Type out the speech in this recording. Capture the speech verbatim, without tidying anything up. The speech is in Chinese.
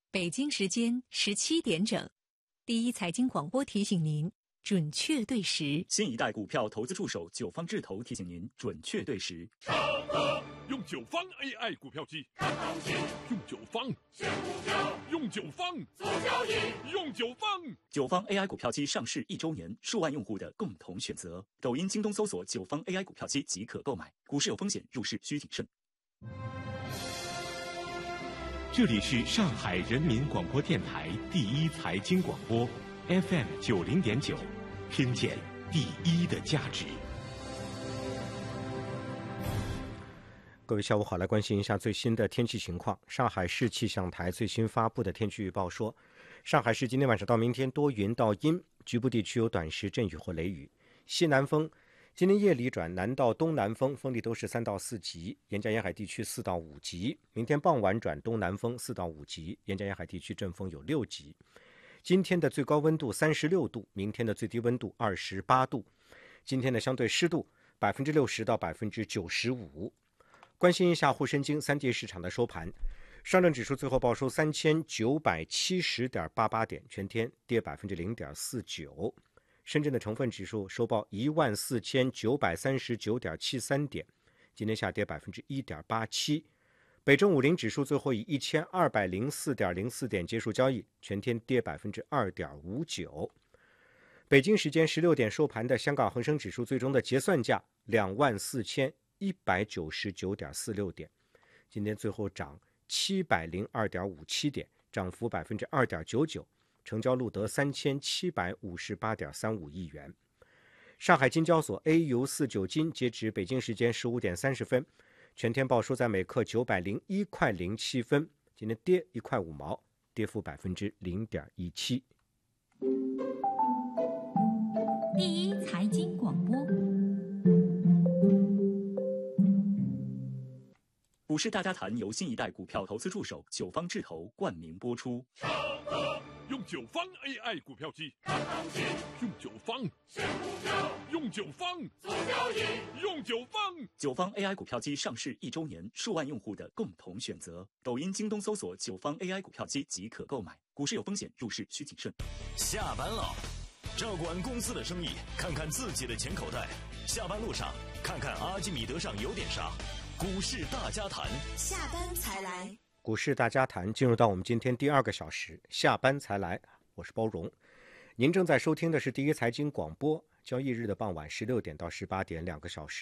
北京时间十七点整，第一财经广播提醒您准确对时。 新一代股票投资助手九方智投提醒您准确对时。 上课用九方 A I 股票机，看行情；用九方选股票，用九方做交易，用九方。 九方 A I 股票机上市一周年，数万用户的共同选择。抖音、京东搜索九方 A I 股票机即可购买。股市有风险，入市需谨慎。 这里是上海人民广播电台第一财经广播 F M 九零点九，听见第一的价值。 各位下午好，来关心一下最新的天气情况。上海市气象台最新发布的天气预报说，上海市今天晚上到明天多云到阴，局部地区有短时阵雨或雷雨，西南风今天夜里转南到东南风，风力都是三到四级，沿江沿海地区四到五级。明天傍晚转东南风四到五级，沿江沿海地区阵风有六级。今天的最高温度三十六度，明天的最低温度二十八度。今天的相对湿度百分之六十到百分之九十五。关心一下沪深京三地市场的收盘，上证指数最后报收三千九百七十点八八点，全天跌百分之零点四九。深圳的成分指数收报一万四千九百三十九点七三点，今天下跌百分之一点八七。北证五零指数最后以一千二百零四点零四点结束交易，全天跌百分之二点五九。北京时间十六点收盘的香港恒生指数最终的结算价两万四千一百九十九点四六点，今天最后涨七百零二点五七点，涨幅百分之二点九九。成交录得三千七百五十八点三五亿元。上海金交所 A 油四九金截止北京时间十五点三十分，全天报收在每克九百零一块零七分，今天跌一块五毛，跌幅百分之零点一七。 第一财经广播， 股市大家谈由新一代股票投资助手九方智投冠名播出。 上课用九方 A I 股票机，看行情；用九方选股票，用九方做交易，用九方。 九方 A I 股票机上市一周年，数万用户的共同选择。抖音、京东搜索九方 A I 股票机即可购买。股市有风险，入市需谨慎。 下班了，照管公司的生意，看看自己的钱口袋。下班路上，看看阿基米德上有点啥。股市大家谈， 下班才来。 股市大家谈进入到我们今天第二个小时，下班才来，我是包荣。您正在收听的是第一财经广播，交易日的傍晚十六点到十八点两个小时。